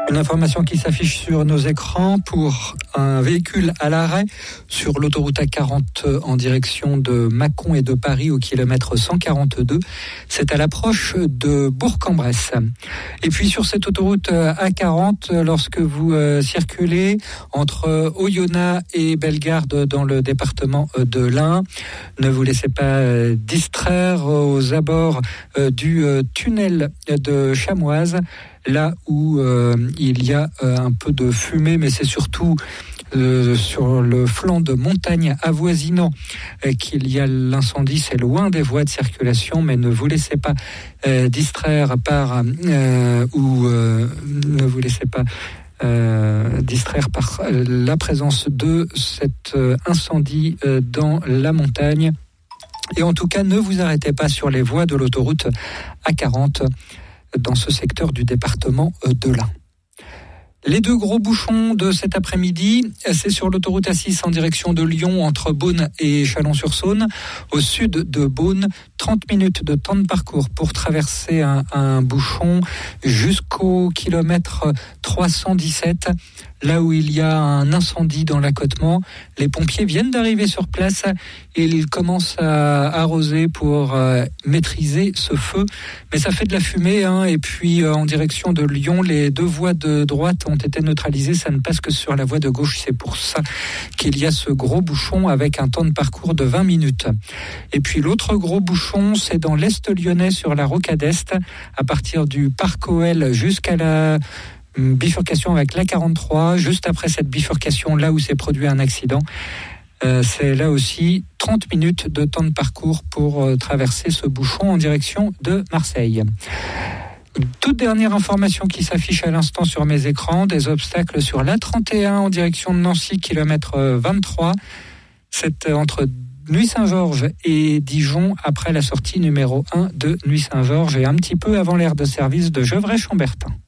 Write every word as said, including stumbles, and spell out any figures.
Une information qui s'affiche sur nos écrans pour un véhicule à l'arrêt sur l'autoroute A quarante en direction de Mâcon et de Paris au kilomètre cent quarante-deux. C'est à l'approche de Bourg-en-Bresse. Et puis sur cette autoroute A quarante, lorsque vous euh, circulez entre Oyonnax et Bellegarde dans le département de l'Ain, ne vous laissez pas euh, distraire aux abords euh, du euh, tunnel de Chamoise, là où euh, il y a euh, un peu de fumée, mais c'est surtout euh, sur le flanc de montagne avoisinant euh, qu'il y a l'incendie. C'est loin des voies de circulation, mais ne vous laissez pas euh, distraire par euh, ou euh, ne vous laissez pas Euh, distraire par la présence de cet euh, incendie euh, dans la montagne. Et en tout cas, ne vous arrêtez pas sur les voies de l'autoroute A quarante dans ce secteur du département de l'Ain. Les deux gros bouchons de cet après-midi, c'est sur l'autoroute A six en direction de Lyon entre Beaune et Chalon-sur-Saône. Au sud de Beaune, trente minutes de temps de parcours pour traverser un, un bouchon jusqu'au kilomètre trois cent dix-sept. Là où il y a un incendie dans l'accotement, les pompiers viennent d'arriver sur place et ils commencent à arroser pour euh, maîtriser ce feu. Mais ça fait de la fumée, hein, et puis euh, en direction de Lyon, les deux voies de droite ont été neutralisées. Ça ne passe que sur la voie de gauche. C'est pour ça qu'il y a ce gros bouchon avec un temps de parcours de vingt minutes. Et puis l'autre gros bouchon, c'est dans l'Est lyonnais sur la Rocade Est, à partir du Parc O L jusqu'à la bifurcation avec l'A quarante-trois, juste après cette bifurcation, là où s'est produit un accident. Euh, c'est là aussi trente minutes de temps de parcours pour euh, traverser ce bouchon en direction de Marseille. Toute dernière information qui s'affiche à l'instant sur mes écrans, des obstacles sur l'A trente et un en direction de Nancy, kilomètre vingt-trois. C'est entre Nuit-Saint-Georges et Dijon, après la sortie numéro un de Nuit-Saint-Georges et un petit peu avant l'aire de service de Gevrey-Chambertin.